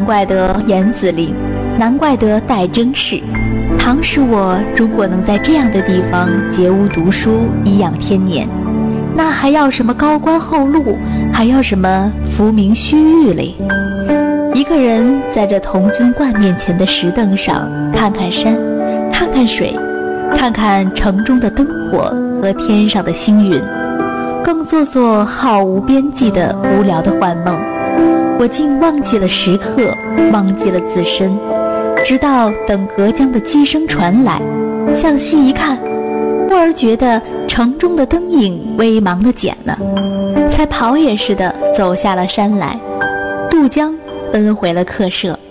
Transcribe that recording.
怪得严子陵，难怪得戴征士。倘使我如果能在这样的地方节屋读书，颐养天年，那还要什么高官厚禄，还要什么浮名虚誉嘞？一个人在这童军观面前的石凳上，看看山，看看水，看看城中的灯火和天上的星云，更做做毫无边际的无聊的幻梦。我竟忘记了时刻，忘记了自身，直到等隔江的击声传来，向西一看，忽而觉得城中的灯影微茫的减了，才跑也似的走下了山来，渡江奔回了客舍。